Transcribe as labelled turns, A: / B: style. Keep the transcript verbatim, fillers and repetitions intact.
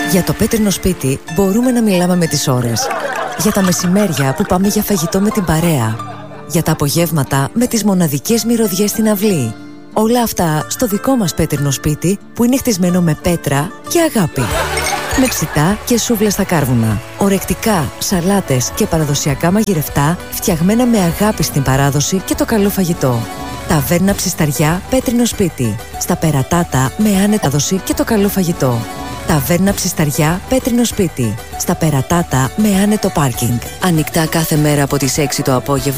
A: Για το πέτρινο σπίτι μπορούμε να μιλάμε με τις ώρες. Για τα μεσημέρια που πάμε για φαγητό με την παρέα. Για τα απογεύματα με τις μοναδικές μυρωδιές στην αυλή. Όλα αυτά στο δικό μας πέτρινο σπίτι που είναι χτισμένο με πέτρα και αγάπη. Με ψητά και σούβλες στα κάρβουνα. Ορεκτικά, σαλάτες και παραδοσιακά μαγειρευτά φτιαγμένα με αγάπη στην παράδοση και το καλό φαγητό. Ταβέρνα Ψισταριά, πέτρινο σπίτι. Στα περατάτα με άνετα δόση και το καλό φαγητό. Ταβέρνα Ψισταριά, πέτρινο σπίτι. Στα περατάτα με άνετο πάρκινγκ. Ανοιχτά κάθε μέρα από τις έξι το απόγευμα